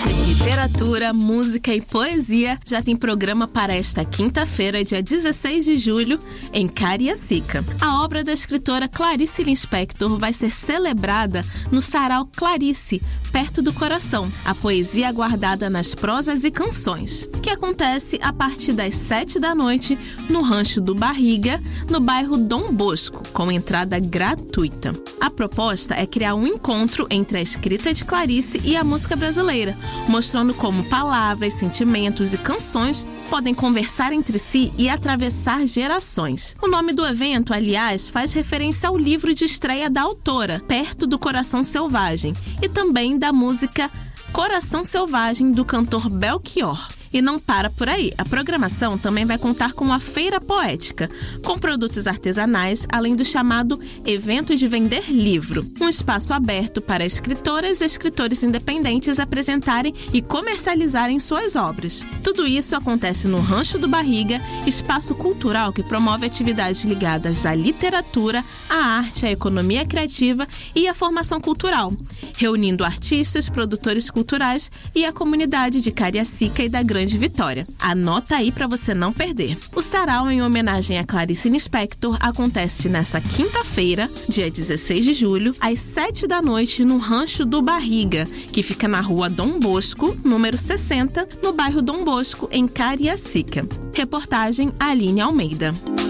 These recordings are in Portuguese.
Literatura, música e poesia já tem programa para esta quinta-feira, dia 16 de julho, em Cariacica. A obra da escritora Clarice Lispector vai ser celebrada no Sarau Clarice, perto do coração. A poesia guardada nas prosas e canções, que acontece a partir das 7 da noite no Rancho do Barriga, no bairro Dom Bosco, com entrada gratuita. A proposta é criar um encontro entre a escrita de Clarice e a música brasileira, mostrando como palavras, sentimentos e canções podem conversar entre si e atravessar gerações. O nome do evento, aliás, faz referência ao livro de estreia da autora, Perto do Coração Selvagem, e também da música Coração Selvagem, do cantor Belchior. E não para por aí. A programação também vai contar com a Feira Poética, com produtos artesanais, além do chamado Evento de Vender Livro, um espaço aberto para escritoras e escritores independentes apresentarem e comercializarem suas obras. Tudo isso acontece no Rancho do Barriga, espaço cultural que promove atividades ligadas à literatura, à arte, à economia criativa e à formação cultural, reunindo artistas, produtores culturais e a comunidade de Cariacica e da Grande Vitória. Anota aí para você não perder. O sarau, em homenagem a Clarice Lispector, acontece nesta quinta-feira, dia 16 de julho, às 7 da noite, no Rancho do Barriga, que fica na rua Dom Bosco, número 60, no bairro Dom Bosco, em Cariacica. Reportagem Aline Almeida.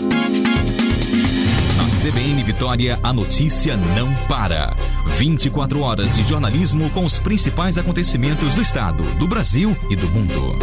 CBN Vitória, a notícia não para. 24 horas de jornalismo com os principais acontecimentos do estado, do Brasil e do mundo.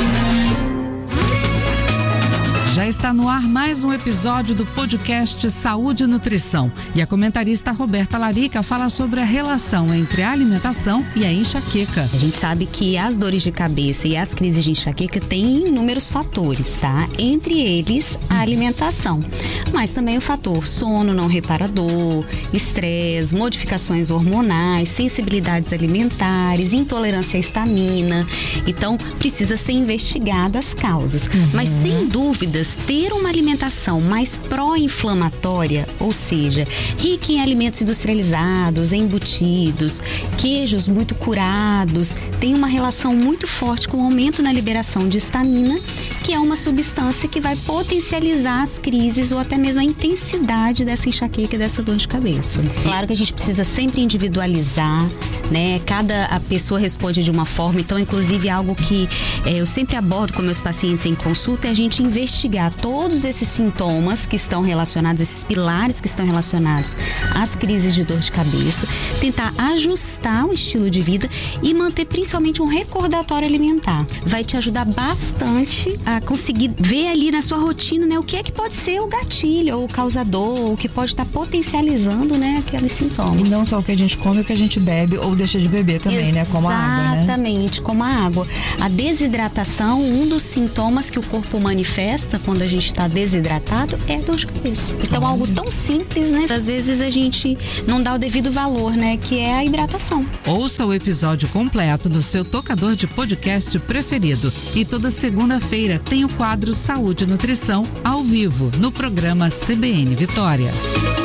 Já está no ar mais um episódio do podcast Saúde e Nutrição. E a comentarista Roberta Larica fala sobre a relação entre a alimentação e a enxaqueca. A gente sabe que as dores de cabeça e as crises de enxaqueca têm inúmeros fatores, tá? Entre eles, a alimentação. Mas também o fator sono não reparador, estresse, modificações hormonais, sensibilidades alimentares, intolerância à histamina. Então, precisa ser investigada as causas. Mas, sem dúvida, ter uma alimentação mais pró-inflamatória, ou seja, rica em alimentos industrializados, embutidos, queijos muito curados, tem uma relação muito forte com o aumento na liberação de histamina, que é uma substância que vai potencializar as crises ou até mesmo a intensidade dessa enxaqueca e dessa dor de cabeça. Claro que a gente precisa sempre individualizar, né? Cada pessoa responde de uma forma, então inclusive algo que eu sempre abordo com meus pacientes em consulta é a gente investigar todos esses sintomas que estão relacionados, esses pilares que estão relacionados às crises de dor de cabeça, tentar ajustar o estilo de vida e manter principalmente um recordatório alimentar. Vai te ajudar bastante a conseguir ver ali na sua rotina, né, o que é que pode ser o gatilho ou o causador, ou o que pode estar potencializando, né, aquele sintoma. E não só o que a gente come, o que a gente bebe ou deixa de beber também, né, como a água, né? Exatamente, como a água. A desidratação, um dos sintomas que o corpo manifesta quando a gente está desidratado é dor de cabeça. Então, algo tão simples, né, às vezes a gente não dá o devido valor, né, que é a hidratação. Ouça o episódio completo do seu tocador de podcast preferido. E toda segunda-feira tem o quadro Saúde e Nutrição ao vivo no programa CBN Vitória.